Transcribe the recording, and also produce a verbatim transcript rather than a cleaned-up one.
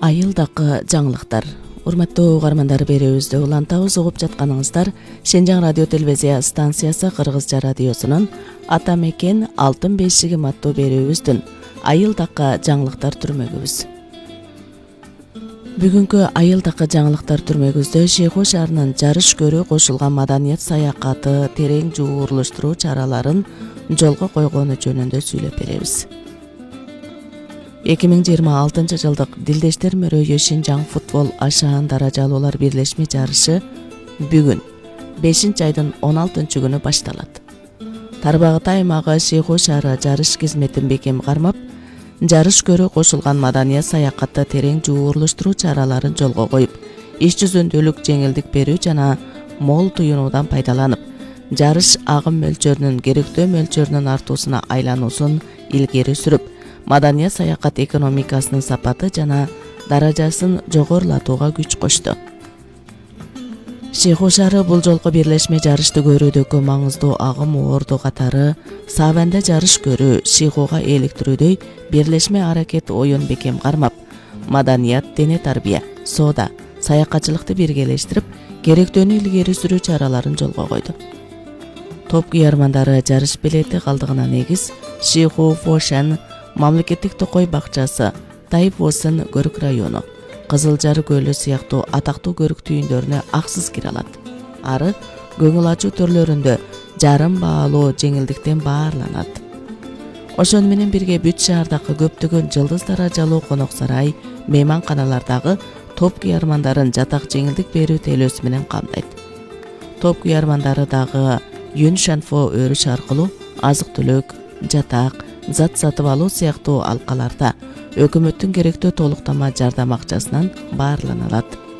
Айылдакы жаңылыктар. Урматтуу угармандар, берүүбүздү улантабыз. Угуп жатканыңыздар Шенжаң радио телевизия станциясы Кыргызча радиосунун Ата мекен алтын бешигим аттуу берүүбүздүн Айылдакы жаңылыктар түрмөгүбүз. Бүгүнкү Айылдакы жаңылыктар түрмөгүбүздө Шейху шаарынын жарыш көрүү кошулган маданият саякаты терең жуурулуштуруу чараларын жолго койгону жөнүндө сүйлөп беребиз. эки миң жыйырма алтынчы жылдык Дилдештер мөрөйү Шинжаң футбол ашаан даражалуулар бирлешме жарышы бүгүн бешинчи айдын он алтынчы күнү башталат. Тарбагыт аймагы Шейху шаары жарыш кызметін бекем кармап, жарыш көрүү кошулган маданият саякатты терең жуурулуштуруу чараларын жолго коюп, иш жүзүндөлүк жеңилдик берүү жана мол туюнуудан пайдаланып, жарыш агым мөлчөрүнүн керектөө мөлчөрүнүн артуусуна айлануусун илгери сүрүп, маданият саякат экономикасынын сапаты жана даражасын жогорулатууга күч кошту. Шейху шаары бул жолку бирлешме жарышты көрүүдөгү маңыздуу агым орду катары Сабанда жарыш көрүү, Шейхуга эликтирүүдөй бирлешме аракет оюн бекем кармап, маданият, дене тарбия, соода, саякатчылыкты биргелештирип, керектөөнү илгери сүрүү чараларын жолго койду. Топ күйөрмандары жарыш билети калдыгына негиз Шейху Фошен мамлекеттик токой бакчасы, Тайпосын көрүк району, Кызылжар көлү сыяктуу атактуу көрүк түйүндөрүнө аксыз кире алат. Ары көңүл ачуу төрлөрүндө жарым баалуу жеңилдиктен баарланат. Ошону менен бирге бүт шаардагы көптөгөн жылдыз даражалуу конок сарай, мейманканалардагы топ күйөрмандарын жатак жеңилдик берүү тейлөөсү менен камтайт. Топ күйөрмандары дагы Юн Шанфо өрүш аркылуу азык-түлүк, жатак, зат сатып алуу сыяктуу алкаларда өкмөттүн керектөө толуктама жардам акчасынан баарлана алат.